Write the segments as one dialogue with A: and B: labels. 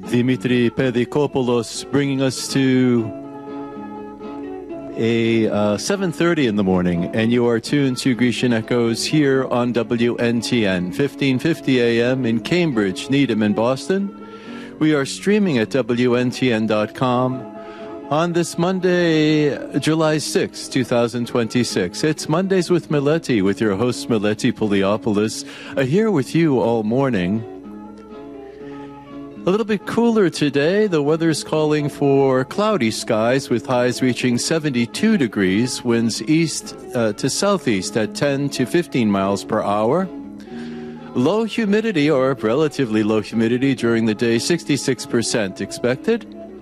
A: Dimitri Pedikopoulos bringing us to a 7:30 in the morning, and you are tuned to Grecian Echoes here on WNTN, 1550 AM in Cambridge, Needham, and Boston. We are streaming at WNTN.com on this Monday, July 6, 2026. It's Mondays with Meleti, with your host, Meleti Poliopoulos, here with you all morning. A little bit cooler today. The weather's calling for cloudy skies with highs reaching 72 degrees, winds east to southeast at 10 to 15 miles per hour. Low humidity, or relatively low humidity during the day, 66% expected.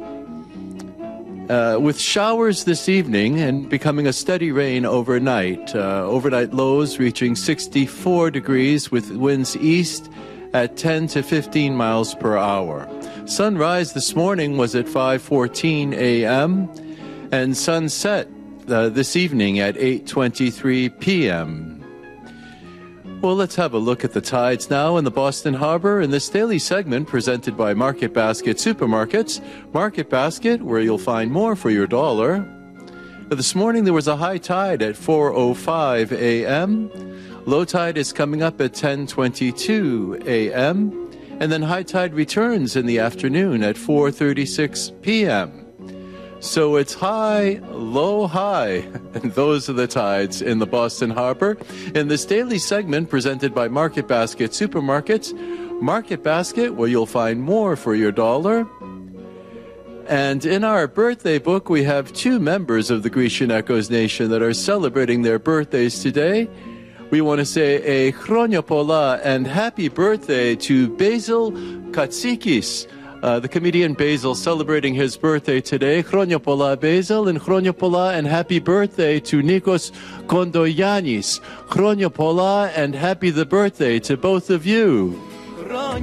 A: With showers this evening and becoming a steady rain overnight. Overnight lows reaching 64 degrees with winds east at 10 to 15 miles per hour. Sunrise this morning was at 5:14 a.m. and sunset this evening at 8:23 p.m. Well, let's have a look at the tides now in the Boston Harbor in this daily segment presented by Market Basket Supermarkets. Market Basket, where you'll find more for your dollar. This morning there was a high tide at 4:05 a.m. Low tide is coming up at 10:22 a.m. and then high tide returns in the afternoon at 4:36 p.m. So it's high, low, high, and those are the tides in the Boston Harbor. In this daily segment presented by Market Basket Supermarkets, Market Basket, where you'll find more for your dollar. And in our birthday book, we have two members of the Grecian Echoes Nation that are celebrating their birthdays today. We want to say a chronia pola and happy birthday to Basil Katsikis, the comedian Basil, celebrating his birthday today. Chronia pola, Basil, and chronia pola and happy birthday to Nikos Kondoyanis. Chronia pola and happy the birthday to both of you.